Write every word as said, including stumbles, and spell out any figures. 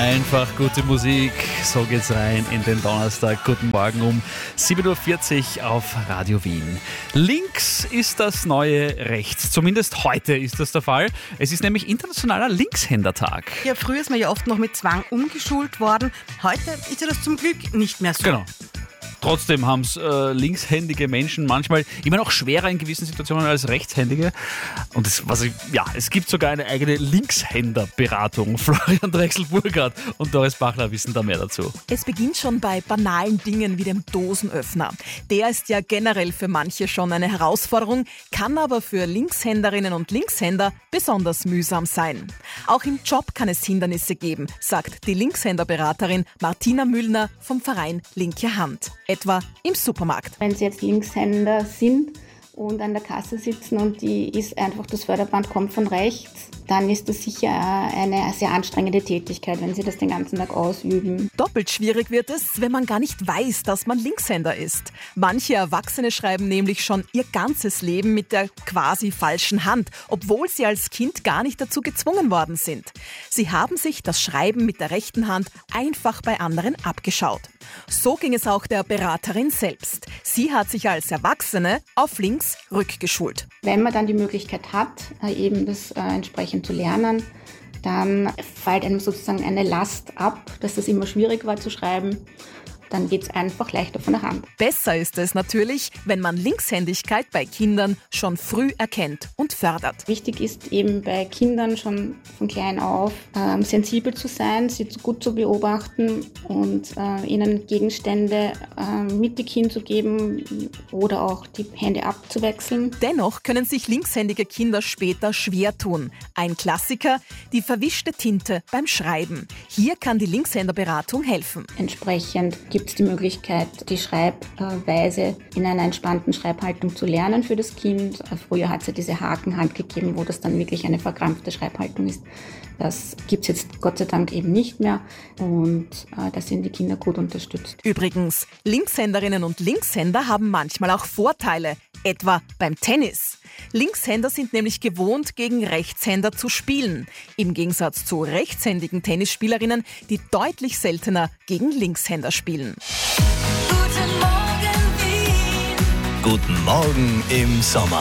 Einfach gute Musik, so geht's rein in den Donnerstag. Guten Morgen um sieben Uhr vierzig auf Radio Wien. Links ist das neue Rechts, zumindest heute ist das der Fall. Es ist nämlich Internationaler Linkshändertag. Ja, früher ist man ja oft noch mit Zwang umgeschult worden. Heute ist ja das zum Glück nicht mehr so. Genau. Trotzdem haben es äh, linkshändige Menschen manchmal immer noch schwerer in gewissen Situationen als rechtshändige. Und das, was ich, ja, es gibt sogar eine eigene Linkshänderberatung. Florian Drechsel-Burkhardt und Doris Bachler wissen da mehr dazu. Es beginnt schon bei banalen Dingen wie dem Dosenöffner. Der ist ja generell für manche schon eine Herausforderung, kann aber für Linkshänderinnen und Linkshänder besonders mühsam sein. Auch im Job kann es Hindernisse geben, sagt die Linkshänderberaterin Martina Müllner vom Verein Linke Hand. Etwa im Supermarkt. Wenn Sie jetzt Linkshänder sind und an der Kasse sitzen und die ist einfach, das Förderband kommt von rechts, dann ist das sicher eine sehr anstrengende Tätigkeit, wenn Sie das den ganzen Tag ausüben. Doppelt schwierig wird es, wenn man gar nicht weiß, dass man Linkshänder ist. Manche Erwachsene schreiben nämlich schon ihr ganzes Leben mit der quasi falschen Hand, obwohl sie als Kind gar nicht dazu gezwungen worden sind. Sie haben sich das Schreiben mit der rechten Hand einfach bei anderen abgeschaut. So ging es auch der Beraterin selbst. Sie hat sich als Erwachsene auf links rückgeschult. Wenn man dann die Möglichkeit hat, eben das äh, entsprechend zu lernen, dann fällt einem sozusagen eine Last ab, dass das immer schwierig war zu schreiben. Dann geht es einfach leichter von der Hand. Besser ist es natürlich, wenn man Linkshändigkeit bei Kindern schon früh erkennt und fördert. Wichtig ist eben bei Kindern schon von klein auf ähm, sensibel zu sein, sie gut zu beobachten und äh, ihnen Gegenstände äh, mittig hinzugeben oder auch die Hände abzuwechseln. Dennoch können sich linkshändige Kinder später schwer tun. Ein Klassiker, die verwischte Tinte beim Schreiben. Hier kann die Linkshänderberatung helfen. Entsprechend gibt es die Möglichkeit, die Schreibweise in einer entspannten Schreibhaltung zu lernen für das Kind. Früher hat es ja diese Hakenhand gegeben, wo das dann wirklich eine verkrampfte Schreibhaltung ist. Das gibt es jetzt Gott sei Dank eben nicht mehr und äh, da sind die Kinder gut unterstützt. Übrigens, Linkshänderinnen und Linkshänder haben manchmal auch Vorteile, etwa beim Tennis. Linkshänder sind nämlich gewohnt, gegen Rechtshänder zu spielen. Im Gegensatz zu rechtshändigen Tennisspielerinnen, die deutlich seltener gegen Linkshänder spielen. Guten Morgen, Wien. Guten Morgen im Sommer.